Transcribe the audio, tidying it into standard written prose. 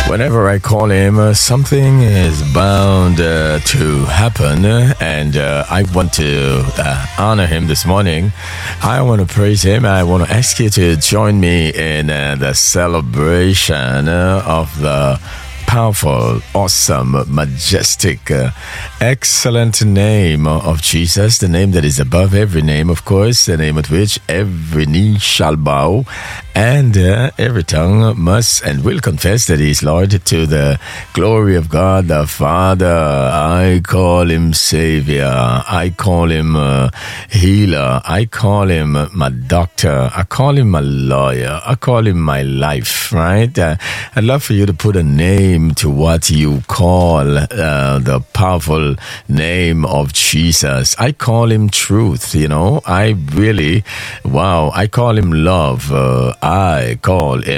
Whenever I call him, something is bound to happen, and I want to honor him this morning. I want to praise him. I want to ask you to join me in the celebration of the powerful, awesome, majestic, excellent name of Jesus, the name that is above every name, of course, the name at which every knee shall bow and every tongue must and will confess that he is Lord, to the glory of God the Father. I call him Savior. I call him healer. I call him my doctor. I call him my lawyer. I call him my life, right? I'd love for you to put a name to what you call the powerful name of Jesus. I call him truth, I call him love. I call him